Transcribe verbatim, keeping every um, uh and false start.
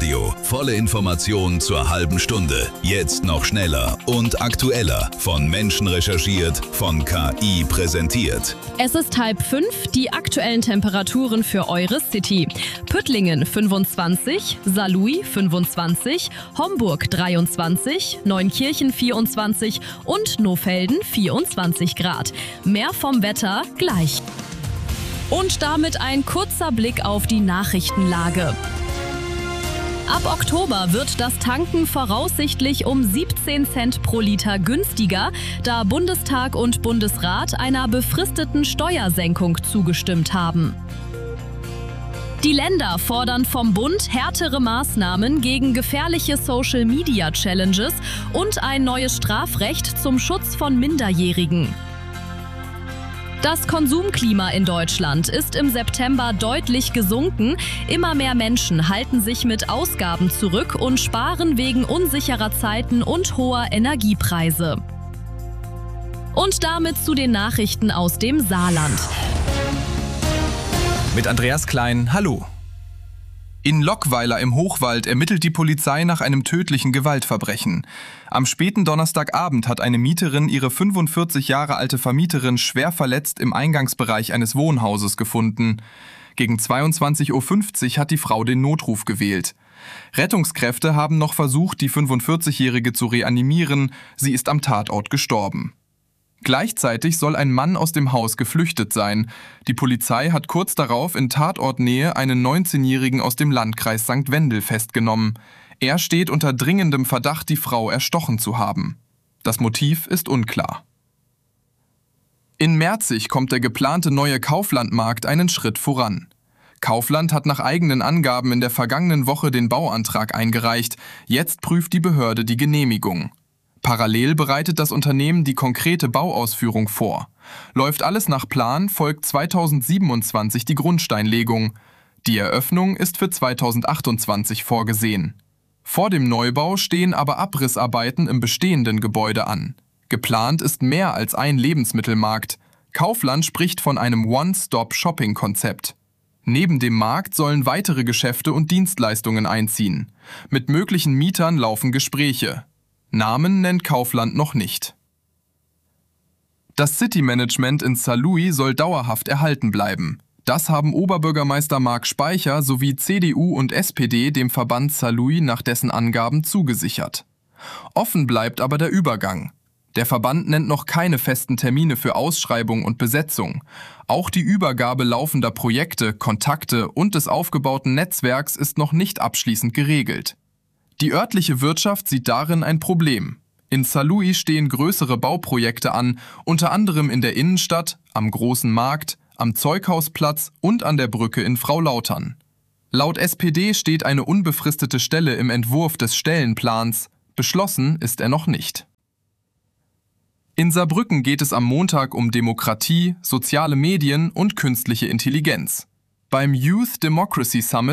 Radio. Volle Information zur halben Stunde. Jetzt noch schneller und aktueller. Von Menschen recherchiert, von K I präsentiert. Es ist halb fünf, die aktuellen Temperaturen für eure City. Püttlingen fünfundzwanzig, Saarlouis fünfundzwanzig, Homburg dreiundzwanzig, Neunkirchen vierundzwanzig und Nohfelden vierundzwanzig Grad. Mehr vom Wetter gleich. Und damit ein kurzer Blick auf die Nachrichtenlage. Ab Oktober wird das Tanken voraussichtlich um siebzehn Cent pro Liter günstiger, da Bundestag und Bundesrat einer befristeten Steuersenkung zugestimmt haben. Die Länder fordern vom Bund härtere Maßnahmen gegen gefährliche Social-Media-Challenges und ein neues Strafrecht zum Schutz von Minderjährigen. Das Konsumklima in Deutschland ist im September deutlich gesunken. Immer mehr Menschen halten sich mit Ausgaben zurück und sparen wegen unsicherer Zeiten und hoher Energiepreise. Und damit zu den Nachrichten aus dem Saarland. Mit Andreas Klein, hallo. In Lockweiler im Hochwald ermittelt die Polizei nach einem tödlichen Gewaltverbrechen. Am späten Donnerstagabend hat eine Mieterin ihre fünfundvierzig Jahre alte Vermieterin schwer verletzt im Eingangsbereich eines Wohnhauses gefunden. Gegen zweiundzwanzig Uhr fünfzig hat die Frau den Notruf gewählt. Rettungskräfte haben noch versucht, die fünfundvierzigjährige zu reanimieren. Sie ist am Tatort gestorben. Gleichzeitig soll ein Mann aus dem Haus geflüchtet sein. Die Polizei hat kurz darauf in Tatortnähe einen neunzehnjährigen aus dem Landkreis Sankt Wendel festgenommen. Er steht unter dringendem Verdacht, die Frau erstochen zu haben. Das Motiv ist unklar. In Merzig kommt der geplante neue Kauflandmarkt einen Schritt voran. Kaufland hat nach eigenen Angaben in der vergangenen Woche den Bauantrag eingereicht. Jetzt prüft die Behörde die Genehmigung. Parallel bereitet das Unternehmen die konkrete Bauausführung vor. Läuft alles nach Plan, folgt zweitausendsiebenundzwanzig die Grundsteinlegung. Die Eröffnung ist für zweitausendachtundzwanzig vorgesehen. Vor dem Neubau stehen aber Abrissarbeiten im bestehenden Gebäude an. Geplant ist mehr als ein Lebensmittelmarkt. Kaufland spricht von einem One-Stop-Shopping-Konzept. Neben dem Markt sollen weitere Geschäfte und Dienstleistungen einziehen. Mit möglichen Mietern laufen Gespräche. Namen nennt Kaufland noch nicht. Das City-Management in Saarlouis soll dauerhaft erhalten bleiben. Das haben Oberbürgermeister Marc Speicher sowie C D U und S P D dem Verband Saarlouis nach dessen Angaben zugesichert. Offen bleibt aber der Übergang. Der Verband nennt noch keine festen Termine für Ausschreibung und Besetzung. Auch die Übergabe laufender Projekte, Kontakte und des aufgebauten Netzwerks ist noch nicht abschließend geregelt. Die örtliche Wirtschaft sieht darin ein Problem. In Saarlouis stehen größere Bauprojekte an, unter anderem in der Innenstadt, am Großen Markt, am Zeughausplatz und an der Brücke in Fraulautern. Laut S P D steht eine unbefristete Stelle im Entwurf des Stellenplans. Beschlossen ist er noch nicht. In Saarbrücken geht es am Montag um Demokratie, soziale Medien und künstliche Intelligenz. Beim Youth Democracy Summit